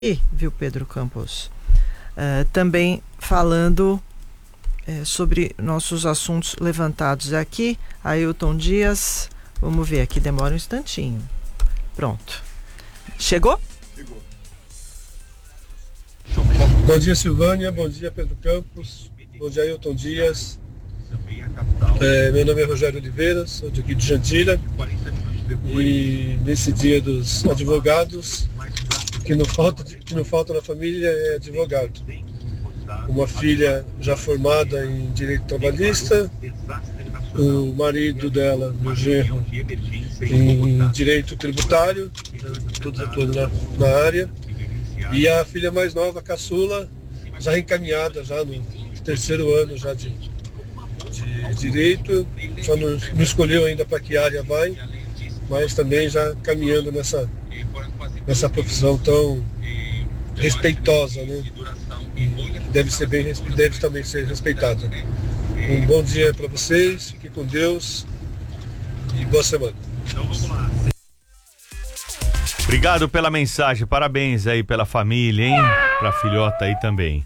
viu, Pedro Campos? Também falando sobre nossos assuntos levantados aqui. Ailton Dias, vamos ver aqui, demora um instantinho. Pronto. Chegou? Chegou. Bom dia, Silvânia. Bom dia, Pedro Campos. Bom dia, Ailton Dias. Meu nome é Rogério Oliveira, sou aqui de Jandira. E nesse dia dos advogados, que não falta na família é advogado. Uma filha já formada em direito trabalhista, o marido dela, meu genro, em direito tributário, todos atuando na área, e a filha mais nova, a caçula, já encaminhada, já no terceiro ano já de direito, só não escolheu ainda para que área vai, mas também já caminhando nessa profissão tão respeitosa, né? Deve também ser respeitada. Um bom dia para vocês, fiquem com Deus e boa semana. Então vamos lá. Obrigado pela mensagem, parabéns aí pela família, hein? Pra filhota aí também.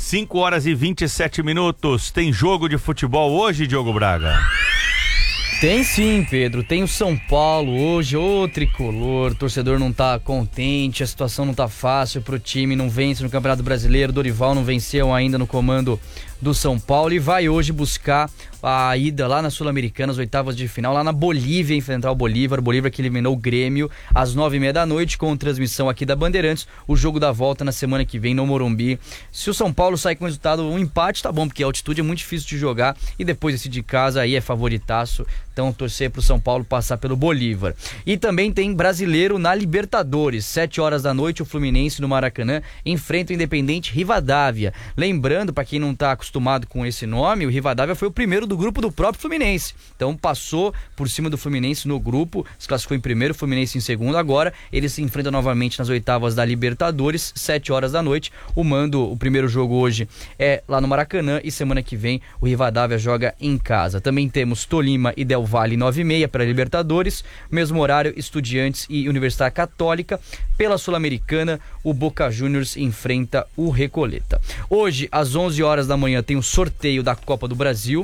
5h27. Tem jogo de futebol hoje, Diogo Braga? Tem sim, Pedro. Tem o São Paulo hoje, o tricolor. O torcedor não tá contente, a situação não tá fácil pro time, não vence no Campeonato Brasileiro. Dorival não venceu ainda no comando do São Paulo e vai hoje buscar a ida lá na Sul-Americana, as oitavas de final, lá na Bolívia, enfrentar o Bolívar. O Bolívar que eliminou o Grêmio às 9h30 com transmissão aqui da Bandeirantes. O jogo da volta na semana que vem no Morumbi. Se o São Paulo sair com resultado, um empate, tá bom, porque a altitude é muito difícil de jogar e depois esse de casa aí é favoritaço. Então torcer pro São Paulo passar pelo Bolívar. E também tem brasileiro na Libertadores. 7h o Fluminense no Maracanã enfrenta o Independente Rivadavia. Lembrando, para quem não tá acostumado com esse nome, o Rivadavia foi o primeiro do grupo do próprio Fluminense. Então passou por cima do Fluminense no grupo, se classificou em primeiro, Fluminense em segundo. Agora eles se enfrentam novamente nas oitavas da Libertadores, 7h. O primeiro jogo hoje é lá no Maracanã e semana que vem o Rivadavia joga em casa. Também temos Tolima e Del Valle 9h30 para a Libertadores, mesmo horário Estudiantes e Universidade Católica. Pela Sul-Americana, o Boca Juniors enfrenta o Recoleta. Hoje, às 11h tem o sorteio da Copa do Brasil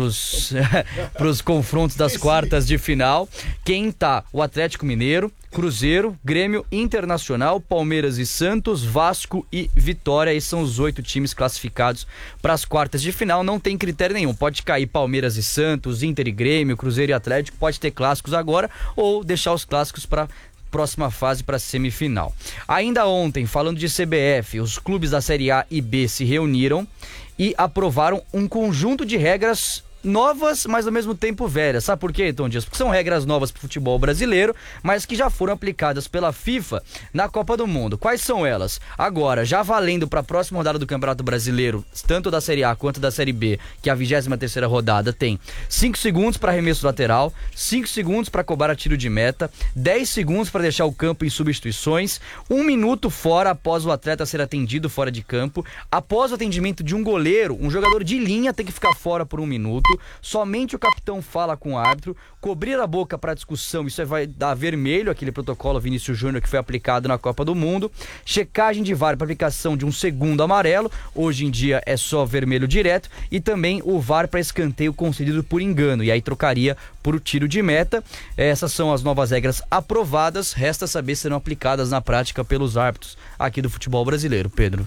pros confrontos das quartas de final. Quem tá? O Atlético Mineiro, Cruzeiro, Grêmio, Internacional, Palmeiras e Santos, Vasco e Vitória. Esses são os 8 times classificados para as quartas de final. Não tem critério nenhum, pode cair Palmeiras e Santos, Inter e Grêmio, Cruzeiro e Atlético, pode ter clássicos agora ou deixar os clássicos para próxima fase, para semifinal. Ainda ontem, falando de CBF, os clubes da Série A e B se reuniram e aprovaram um conjunto de regras novas, mas ao mesmo tempo velhas. Sabe por quê, Tom Dias? Porque são regras novas para o futebol brasileiro, mas que já foram aplicadas pela FIFA na Copa do Mundo. Quais são elas? Agora, já valendo para a próxima rodada do Campeonato Brasileiro, tanto da Série A quanto da Série B, que é a 23ª rodada, tem 5 segundos para arremesso lateral, 5 segundos para cobrar tiro de meta, 10 segundos para deixar o campo em substituições, 1 minuto fora após o atleta ser atendido fora de campo. Após o atendimento de um goleiro, um jogador de linha tem que ficar fora por 1 minuto. Somente o capitão fala com o árbitro. Cobrir a boca para discussão, isso vai dar vermelho, aquele protocolo Vinícius Júnior que foi aplicado na Copa do Mundo. Checagem de VAR para aplicação de um segundo amarelo, hoje em dia é só vermelho direto. E também o VAR para escanteio concedido por engano, e aí trocaria por o tiro de meta. Essas são as novas regras aprovadas, resta saber se serão aplicadas na prática pelos árbitros aqui do futebol brasileiro, Pedro.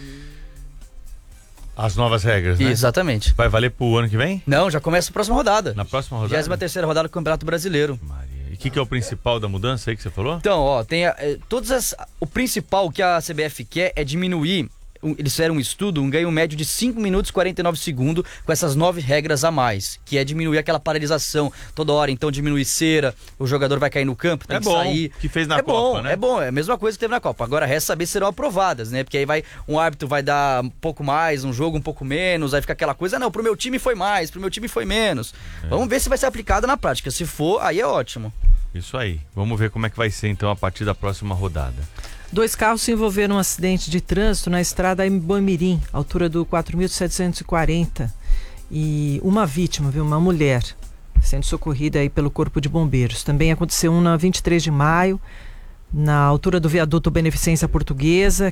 As novas regras, né? Exatamente. Vai valer pro ano que vem? Não, já começa a próxima rodada. Na próxima rodada? 23ª rodada do Campeonato Brasileiro. Maria. E o que é o principal da mudança aí que você falou? Então, ó, tem o principal que a CBF quer é diminuir. Eles fizeram um estudo, um ganho médio de 5 minutos e 49 segundos com essas 9 regras a mais, que é diminuir aquela paralisação toda hora. Então diminuir cera, o jogador vai cair no campo, tem que sair. Que fez na Copa, né? É bom, é a mesma coisa que teve na Copa. Agora resta saber se serão aprovadas, né? Porque aí um árbitro vai dar um pouco mais, um jogo um pouco menos, aí fica aquela coisa, não, pro meu time foi mais, pro meu time foi menos. Vamos ver se vai ser aplicada na prática. Se for, aí é ótimo. Isso aí. Vamos ver como é que vai ser então a partir da próxima rodada. 2 carros se envolveram num acidente de trânsito na estrada Imbamirim, altura do 4.740. E uma vítima, viu, uma mulher, sendo socorrida aí pelo Corpo de Bombeiros. Também aconteceu um na 23 de maio, na altura do viaduto Beneficência Portuguesa,